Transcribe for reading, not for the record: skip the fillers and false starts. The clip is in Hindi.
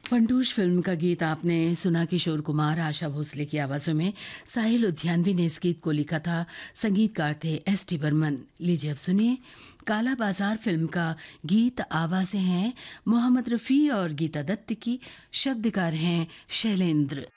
फंटूश फिल्म का गीत आपने सुना। किशोर कुमार, आशा भोसले की आवाजों में साहिल लुधियानवी ने इस गीत को लिखा था। संगीतकार थे एस.टी. बर्मन। लीजिए अब सुनिए काला बाजार फिल्म का गीत। आवाजें हैं मोहम्मद रफ़ी और गीता दत्त की, शब्दकार हैं शैलेंद्र।